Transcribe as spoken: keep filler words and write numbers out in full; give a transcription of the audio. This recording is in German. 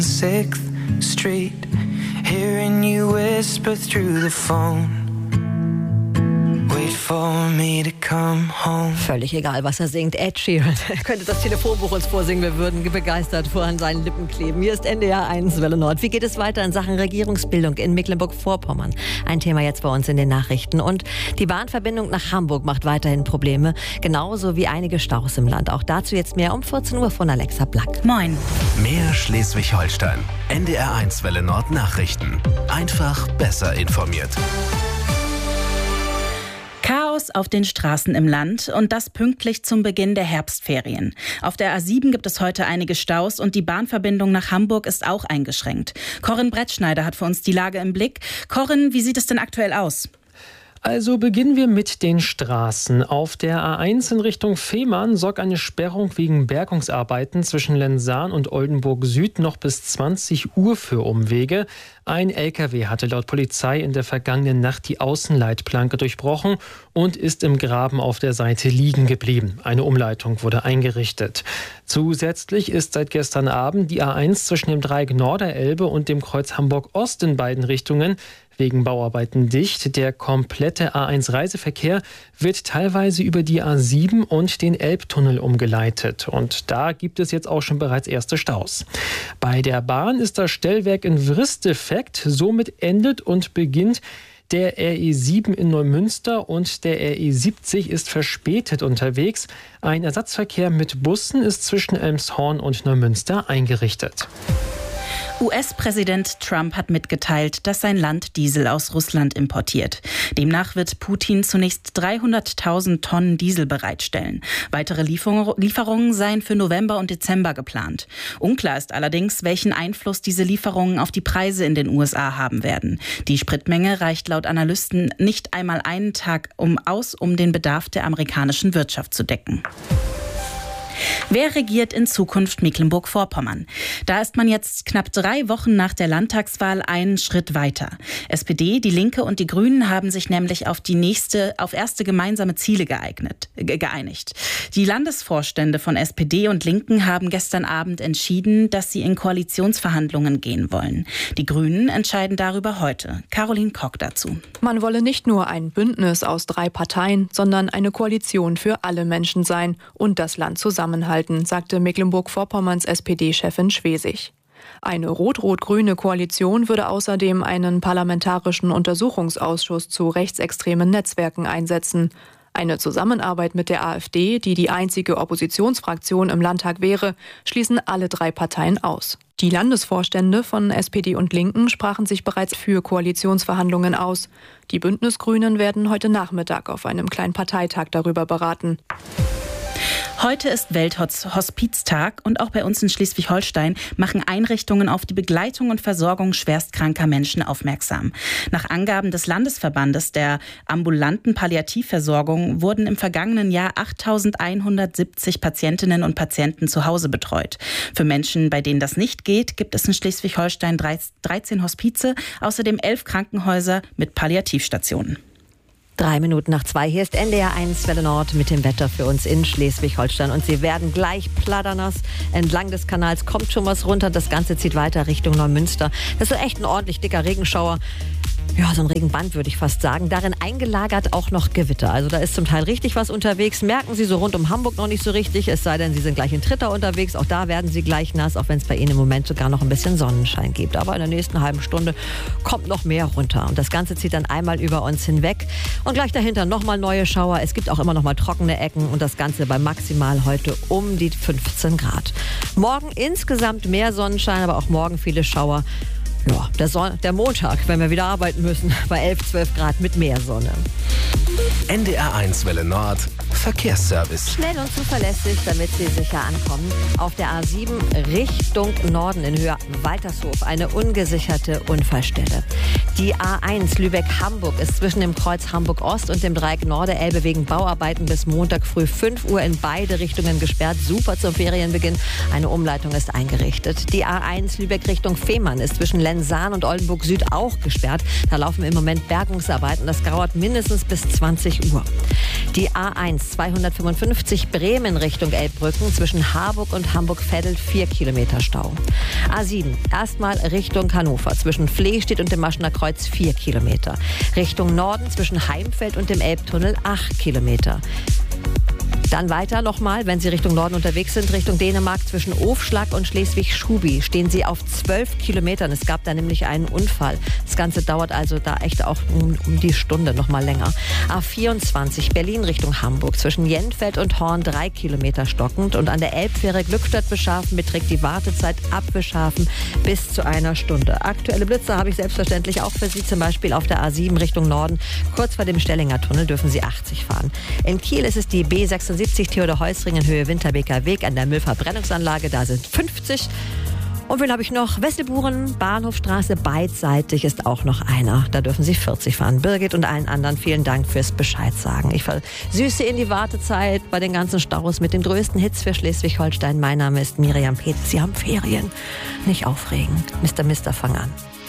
sixth Street, hearing you whisper through the phone. Wait for me to come home. Völlig egal, was er singt. Ed Sheeran. Er könnte das Telefonbuch uns vorsingen. Wir würden begeistert vor an seinen Lippen kleben. Hier ist N D R eins Welle Nord. Wie geht es weiter in Sachen Regierungsbildung in Mecklenburg-Vorpommern? Ein Thema jetzt bei uns in den Nachrichten. Und die Bahnverbindung nach Hamburg macht weiterhin Probleme. Genauso wie einige Staus im Land. Auch dazu jetzt mehr um vierzehn Uhr von Alexa Black. Moin. Mehr Schleswig-Holstein. N D R eins Welle Nord Nachrichten. Einfach besser informiert. Chaos auf den Straßen im Land und das pünktlich zum Beginn der Herbstferien. Auf der A sieben gibt es heute einige Staus und die Bahnverbindung nach Hamburg ist auch eingeschränkt. Corinne Brettschneider hat für uns die Lage im Blick. Corinne, wie sieht es denn aktuell aus? Also beginnen wir mit den Straßen. Auf der A eins in Richtung Fehmarn sorgt eine Sperrung wegen Bergungsarbeiten zwischen Lensahn und Oldenburg Süd noch bis zwanzig Uhr für Umwege. Ein L K W hatte laut Polizei in der vergangenen Nacht die Außenleitplanke durchbrochen und ist im Graben auf der Seite liegen geblieben. Eine Umleitung wurde eingerichtet. Zusätzlich ist seit gestern Abend die A eins zwischen dem Dreieck Norderelbe und dem Kreuz Hamburg-Ost in beiden Richtungen wegen Bauarbeiten dicht. Der komplette A eins Reiseverkehr wird teilweise über die A sieben und den Elbtunnel umgeleitet. Und da gibt es jetzt auch schon bereits erste Staus. Bei der Bahn ist das Stellwerk in Wrist defekt. Somit endet und beginnt der R E sieben in Neumünster und der R E siebzig ist verspätet unterwegs. Ein Ersatzverkehr mit Bussen ist zwischen Elmshorn und Neumünster eingerichtet. U S-Präsident Trump hat mitgeteilt, dass sein Land Diesel aus Russland importiert. Demnach wird Putin zunächst dreihunderttausend Tonnen Diesel bereitstellen. Weitere Liefer- Lieferungen seien für November und Dezember geplant. Unklar ist allerdings, welchen Einfluss diese Lieferungen auf die Preise in den U S A haben werden. Die Spritmenge reicht laut Analysten nicht einmal einen Tag um aus, um den Bedarf der amerikanischen Wirtschaft zu decken. Wer regiert in Zukunft Mecklenburg-Vorpommern? Da ist man jetzt knapp drei Wochen nach der Landtagswahl einen Schritt weiter. S P D, die Linke und die Grünen haben sich nämlich auf die nächste, auf erste gemeinsame Ziele geeignet, ge- geeinigt. Die Landesvorstände von S P D und Linken haben gestern Abend entschieden, dass sie in Koalitionsverhandlungen gehen wollen. Die Grünen entscheiden darüber heute. Caroline Kock dazu. Man wolle nicht nur ein Bündnis aus drei Parteien, sondern eine Koalition für alle Menschen sein und das Land zusammenhalten, sagte Mecklenburg-Vorpommerns S P D-Chefin Schwesig. Eine rot-rot-grüne Koalition würde außerdem einen parlamentarischen Untersuchungsausschuss zu rechtsextremen Netzwerken einsetzen. Eine Zusammenarbeit mit der AfD, die die einzige Oppositionsfraktion im Landtag wäre, schließen alle drei Parteien aus. Die Landesvorstände von S P D und Linken sprachen sich bereits für Koalitionsverhandlungen aus. Die Bündnisgrünen werden heute Nachmittag auf einem kleinen Parteitag darüber beraten. Heute ist Welthospiztag und auch bei uns in Schleswig-Holstein machen Einrichtungen auf die Begleitung und Versorgung schwerstkranker Menschen aufmerksam. Nach Angaben des Landesverbandes der ambulanten Palliativversorgung wurden im vergangenen Jahr achttausendeinhundertsiebzig Patientinnen und Patienten zu Hause betreut. Für Menschen, bei denen das nicht geht, gibt es in Schleswig-Holstein dreizehn Hospize, außerdem elf Krankenhäuser mit Palliativstationen. Drei Minuten nach zwei. Hier ist N D R eins Welle Nord mit dem Wetter für uns in Schleswig-Holstein. Und Sie werden gleich platternass. Entlang des Kanals kommt schon was runter. Das Ganze zieht weiter Richtung Neumünster. Das ist echt ein ordentlich dicker Regenschauer. Ja, so ein Regenband würde ich fast sagen. Darin eingelagert auch noch Gewitter. Also da ist zum Teil richtig was unterwegs. Merken Sie so rund um Hamburg noch nicht so richtig. Es sei denn, Sie sind gleich in Tritter unterwegs. Auch da werden Sie gleich nass, auch wenn es bei Ihnen im Moment sogar noch ein bisschen Sonnenschein gibt. Aber in der nächsten halben Stunde kommt noch mehr runter. Und das Ganze zieht dann einmal über uns hinweg. Und gleich dahinter nochmal neue Schauer. Es gibt auch immer noch mal trockene Ecken. Und das Ganze bei maximal heute um die fünfzehn Grad. Morgen insgesamt mehr Sonnenschein, aber auch morgen viele Schauer. Ja, der, Son- der Montag, wenn wir wieder arbeiten müssen, bei elf, zwölf Grad mit mehr Sonne. N D R eins Welle Nord Verkehrsservice. Schnell und zuverlässig, damit Sie sicher ankommen. Auf der A sieben Richtung Norden in Höhe Waltershof eine ungesicherte Unfallstelle. Die A eins Lübeck-Hamburg ist zwischen dem Kreuz Hamburg-Ost und dem Dreieck Norderelbe wegen Bauarbeiten bis Montag früh fünf Uhr in beide Richtungen gesperrt. Super zum Ferienbeginn. Eine Umleitung ist eingerichtet. Die A eins Lübeck Richtung Fehmarn ist zwischen Lensahn und Oldenburg Süd auch gesperrt. Da laufen im Moment Bergungsarbeiten. Das dauert mindestens bis zwanzig zwanzig Uhr. Die A eins zweihundertfünfundfünfzig Bremen Richtung Elbbrücken zwischen Harburg und Hamburg-Veddel vier Kilometer Stau. A sieben erstmal Richtung Hannover zwischen Flehstedt und dem Maschener Kreuz vier Kilometer. Richtung Norden zwischen Heimfeld und dem Elbtunnel acht Kilometer. Dann weiter nochmal, wenn Sie Richtung Norden unterwegs sind, Richtung Dänemark zwischen Ofschlag und Schleswig-Schubi stehen Sie auf zwölf Kilometern. Es gab da nämlich einen Unfall. Das Ganze dauert also da echt auch um, um die Stunde noch mal länger. A vierundzwanzig Berlin Richtung Hamburg zwischen Jenfeld und Horn drei Kilometer stockend und an der Elbfähre Glückstadt-Beschafen beträgt die Wartezeit ab Beschafen bis zu einer Stunde. Aktuelle Blitze habe ich selbstverständlich auch für Sie, zum Beispiel auf der A sieben Richtung Norden. Kurz vor dem Stellinger Tunnel dürfen Sie achtzig fahren. In Kiel ist es die B sechsundsiebzig Theodor-Heuss-Ring in Höhe Winterbeker Weg an der Müllverbrennungsanlage. Da sind fünfzig. Und wen habe ich noch? Wesselburen, Bahnhofstraße, beidseitig ist auch noch einer. Da dürfen Sie vierzig fahren. Birgit und allen anderen vielen Dank fürs Bescheid sagen. Ich versüße in die Wartezeit bei den ganzen Staus mit den größten Hits für Schleswig-Holstein. Mein Name ist Miriam Petz. Sie haben Ferien. Nicht aufregen. Mister Mister, fang an.